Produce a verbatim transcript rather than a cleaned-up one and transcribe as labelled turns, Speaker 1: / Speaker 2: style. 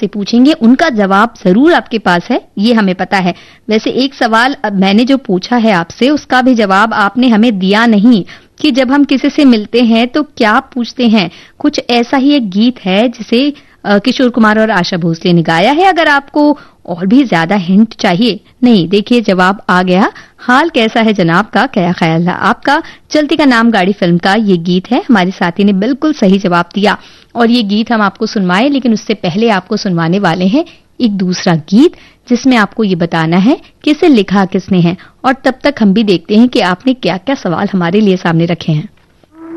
Speaker 1: आपसे पूछेंगे उनका जवाब जरूर आपके पास है, ये हमें पता है। वैसे एक सवाल अब मैंने जो पूछा है आपसे उसका भी जवाब आपने हमें दिया नहीं कि जब हम किसी से मिलते हैं तो क्या पूछते हैं। कुछ ऐसा ही एक गीत है जिसे किशोर कुमार और आशा भोसले ने गाया है। अगर आपको और भी ज्यादा हिंट चाहिए, नहीं देखिए जवाब आ गया। हाल कैसा है जनाब का क्या ख्याल है आपका, चलती का नाम गाड़ी फिल्म का ये गीत है। हमारे साथी ने बिल्कुल सही जवाब दिया और ये गीत हम आपको सुनवाए, लेकिन उससे पहले आपको सुनवाने वाले हैं एक दूसरा गीत जिसमें आपको ये बताना है कि इसे लिखा किसने है। और तब तक हम भी देखते हैं कि आपने क्या क्या सवाल हमारे लिए सामने रखे हैं।